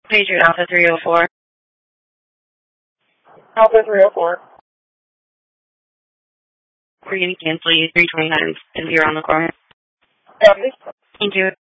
Patriot Alpha 304. Alpha 304. We're going to cancel you 329 and 0 on the corner. Copy. Thank you.